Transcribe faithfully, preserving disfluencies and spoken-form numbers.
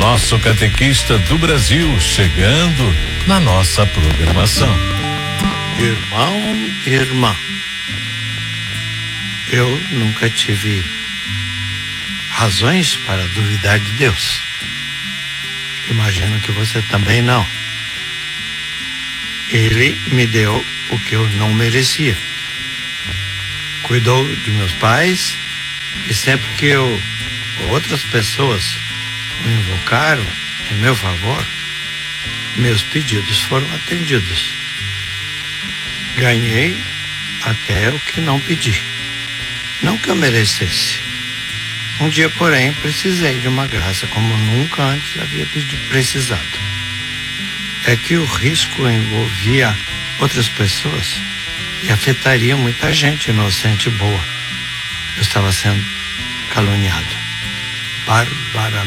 nosso catequista do Brasil, chegando na nossa programação. Irmão, irmã, eu nunca tive razões para duvidar de Deus. Imagino que você também não. Ele me deu o que eu não merecia. Cuidou de meus pais e sempre que eu outras pessoas o invocaram em meu favor, meus pedidos foram atendidos. Ganhei até o que não pedi. Não que eu merecesse. Um dia, porém, precisei de uma graça como nunca antes havia pedido, precisado. É que o risco envolvia outras pessoas e afetaria muita gente inocente e boa. Eu estava sendo caluniado barbaramente.